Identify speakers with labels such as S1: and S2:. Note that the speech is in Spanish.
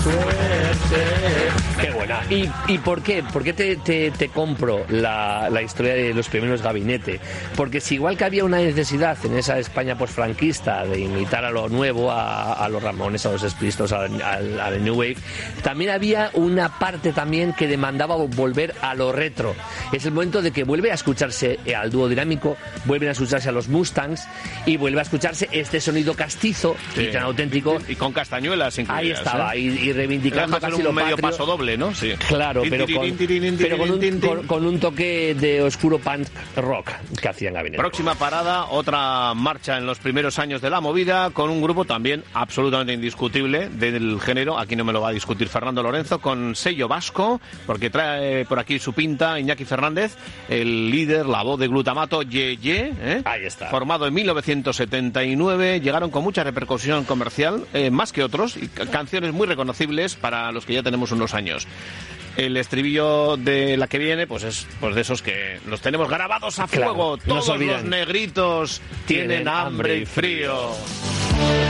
S1: Qué buena. ¿Y por qué? ¿Por qué te compro la historia de los primeros Gabinete? Porque si igual que había una necesidad en esa España posfranquista de imitar a lo nuevo, a los Ramones, a los Explistos, a la New Wave, también había una parte también que demandaba volver a lo retro. Es el momento de que vuelve a escucharse al dúo dinámico, vuelven a escucharse a los Mustangs y vuelve a escucharse este sonido castizo y tan auténtico.
S2: Y con castañuelas incluidas.
S1: Ahí estaba, y reivindicando casi lo
S2: medio
S1: patrio.
S2: Paso doble, ¿no? Sí.
S1: Claro, pero con un toque de oscuro punk rock que hacían Gabinete.
S2: Próxima parada, otra marcha en los primeros años de la movida, con un grupo también absolutamente indiscutible del género. Aquí no me lo va a discutir Fernando Lorenzo, con sello vasco, porque trae por aquí su pinta Iñaki Fernández, el líder, la voz de Glutamato, Ye.
S1: Ahí está.
S2: Formado en 1979, llegaron con mucha repercusión comercial, más que otros, y canciones muy reconocibles para los que ya tenemos unos años. El estribillo de la que viene, pues es de esos que los tenemos grabados a fuego.
S1: Claro,
S2: todos los negritos tienen hambre y frío.